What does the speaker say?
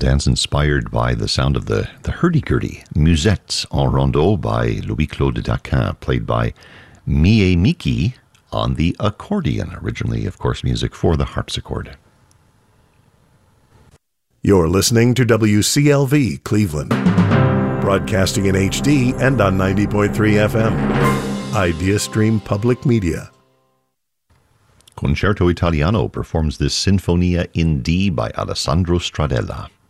dance inspired by the sound of the hurdy-gurdy, Musettes en Rondeau by Louis-Claude Daquin, played by Mie Miki on the accordion. Originally, of course, music for the harpsichord. You're listening to WCLV Cleveland, broadcasting in HD and on 90.3 FM. IdeaStream Public Media. Concerto Italiano performs this Sinfonia in D by Alessandro Stradella.